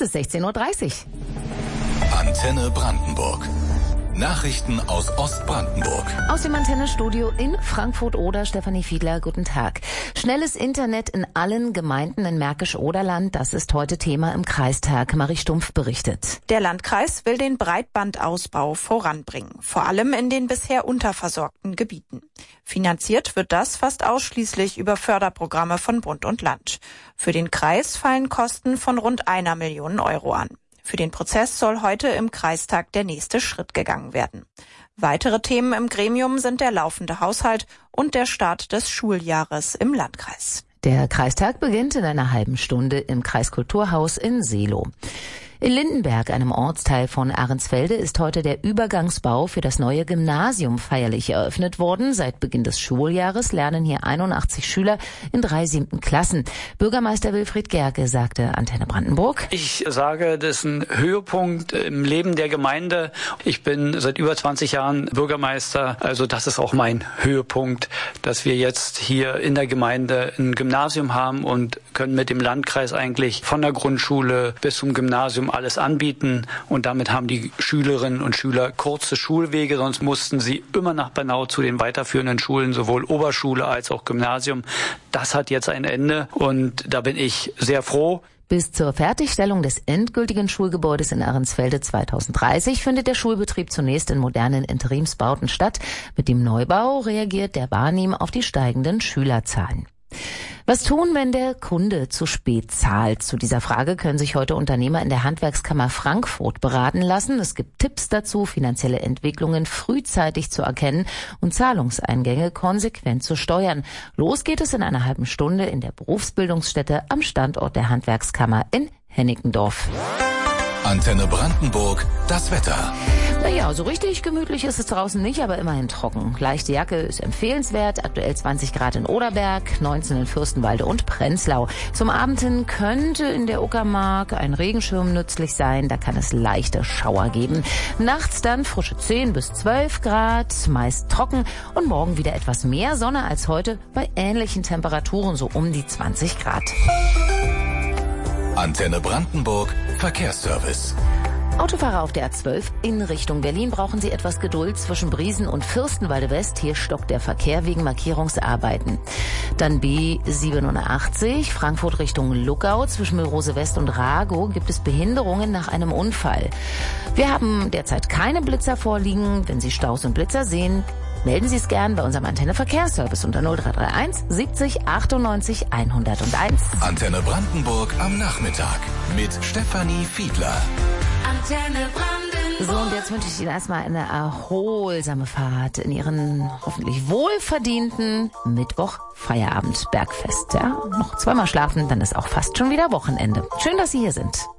ist 16:30 Uhr. Antenne Brandenburg. Nachrichten aus Ostbrandenburg. Aus dem Antenne-Studio in Frankfurt-Oder, Stefanie Fiedler, guten Tag. Schnelles Internet in allen Gemeinden in Märkisch-Oderland, das ist heute Thema im Kreistag. Marie Stumpf berichtet. Der Landkreis will den Breitbandausbau voranbringen, vor allem in den bisher unterversorgten Gebieten. Finanziert wird das fast ausschließlich über Förderprogramme von Bund und Land. Für den Kreis fallen Kosten von rund 1 Million Euro an. Für den Prozess soll heute im Kreistag der nächste Schritt gegangen werden. Weitere Themen im Gremium sind der laufende Haushalt und der Start des Schuljahres im Landkreis. Der Kreistag beginnt in einer halben Stunde im Kreiskulturhaus in Seelow. In Lindenberg, einem Ortsteil von Ahrensfelde, ist heute der Übergangsbau für das neue Gymnasium feierlich eröffnet worden. Seit Beginn des Schuljahres lernen hier 81 Schüler in 3 7. Klassen. Bürgermeister Wilfried Gerke sagte Antenne Brandenburg: Ich sage, das ist ein Höhepunkt im Leben der Gemeinde. Ich bin seit über 20 Jahren Bürgermeister. Also das ist auch mein Höhepunkt, dass wir jetzt hier in der Gemeinde ein Gymnasium haben und können mit dem Landkreis eigentlich von der Grundschule bis zum Gymnasium alles anbieten, und damit haben die Schülerinnen und Schüler kurze Schulwege, sonst mussten sie immer nach Bernau zu den weiterführenden Schulen, sowohl Oberschule als auch Gymnasium. Das hat jetzt ein Ende und da bin ich sehr froh. Bis zur Fertigstellung des endgültigen Schulgebäudes in Ahrensfelde 2030 findet der Schulbetrieb zunächst in modernen Interimsbauten statt. Mit dem Neubau reagiert der Barnim auf die steigenden Schülerzahlen. Was tun, wenn der Kunde zu spät zahlt? Zu dieser Frage können sich heute Unternehmer in der Handwerkskammer Frankfurt beraten lassen. Es gibt Tipps dazu, finanzielle Entwicklungen frühzeitig zu erkennen und Zahlungseingänge konsequent zu steuern. Los geht es in einer halben Stunde in der Berufsbildungsstätte am Standort der Handwerkskammer in Hennickendorf. Antenne Brandenburg, das Wetter. Naja, so richtig gemütlich ist es draußen nicht, aber immerhin trocken. Leichte Jacke ist empfehlenswert, aktuell 20 Grad in Oderberg, 19 in Fürstenwalde und Prenzlau. Zum Abend hin könnte in der Uckermark ein Regenschirm nützlich sein, da kann es leichte Schauer geben. Nachts dann frische 10 bis 12 Grad, meist trocken, und morgen wieder etwas mehr Sonne als heute bei ähnlichen Temperaturen, so um die 20 Grad. Antenne Brandenburg, Verkehrsservice. Autofahrer auf der A12 in Richtung Berlin brauchen Sie etwas Geduld zwischen Briesen und Fürstenwalde West. Hier stockt der Verkehr wegen Markierungsarbeiten. Dann B87 Frankfurt Richtung Luckau. Zwischen Mühlrose West und Ragow gibt es Behinderungen nach einem Unfall. Wir haben derzeit keine Blitzer vorliegen. Wenn Sie Staus und Blitzer sehen, melden Sie es gern bei unserem Antenne Verkehrsservice unter 0331 70 98 101. Antenne Brandenburg am Nachmittag mit Stefanie Fiedler. Antenne Brandenburg. So, und jetzt wünsche ich Ihnen erstmal eine erholsame Fahrt in Ihren hoffentlich wohlverdienten Mittwoch-Feierabend-Bergfest. Ja, noch 2-mal schlafen, dann ist auch fast schon wieder Wochenende. Schön, dass Sie hier sind.